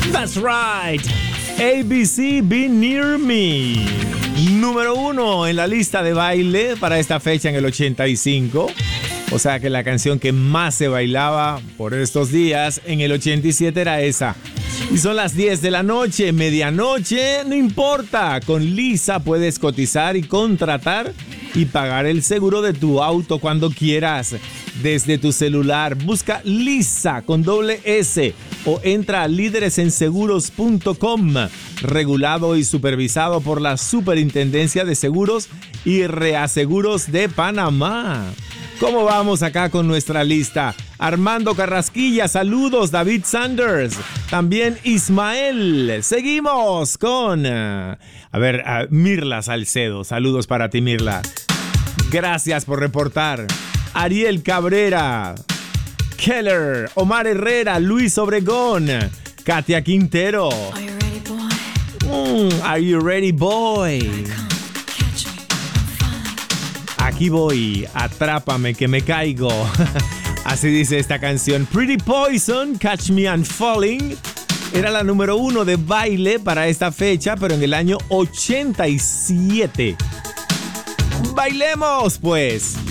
That's right. ABC Be Near Me. Número 1 en la lista de baile para esta fecha en el 85. O sea que la canción que más se bailaba por estos días en el 87 era esa. Y son las 10 de la noche, medianoche, no importa. Con Lisa puedes cotizar y contratar y pagar el seguro de tu auto cuando quieras. Desde tu celular, busca Lisa con doble S o entra a líderesenseguros.com. Regulado y supervisado por la Superintendencia de Seguros y Reaseguros de Panamá. ¿Cómo vamos acá con nuestra lista? Armando Carrasquilla, saludos. David Sanders, también Ismael. Seguimos con, Mirla Salcedo. Saludos para ti, Mirla. Gracias por reportar. Ariel Cabrera, Keller, Omar Herrera, Luis Obregón, Katia Quintero. Are you ready, boy? Aquí voy, atrápame que me caigo. Así dice esta canción. Pretty Poison, Catch Me I'm Falling. Era la número 1 de baile para esta fecha, pero en el año 87. ¡Bailemos, pues!